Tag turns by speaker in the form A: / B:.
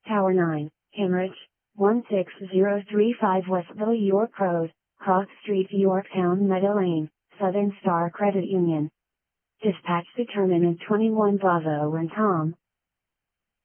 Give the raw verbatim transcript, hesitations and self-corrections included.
A: Tower nine, Cambridge, one six zero three five Westville York Road, Cross Street Yorktown Meadow Lane, Southern Star Credit Union. Dispatch determinant twenty-one Bravo and Tom,